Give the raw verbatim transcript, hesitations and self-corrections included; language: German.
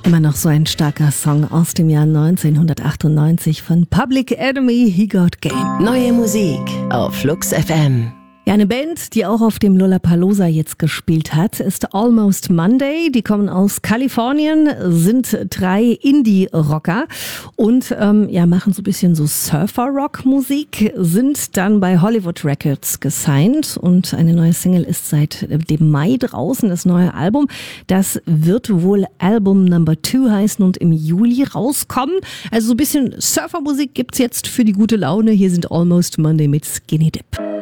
Immer noch so ein starker Song aus dem Jahr neunzehnhundertachtundneunzig von Public Enemy, He Got Game. Neue Musik auf Flux F M. Ja, eine Band, die auch auf dem Lollapalooza jetzt gespielt hat, ist Almost Monday. Die kommen aus Kalifornien, sind drei Indie-Rocker und ähm, ja, machen so ein bisschen so Surfer-Rock-Musik, sind dann bei Hollywood Records gesigned und eine neue Single ist seit dem Mai draußen, das neue Album. Das wird wohl Album Number Two heißen und im Juli rauskommen. Also so ein bisschen Surfer-Musik gibt's jetzt für die gute Laune. Hier sind Almost Monday mit Skinny Dip.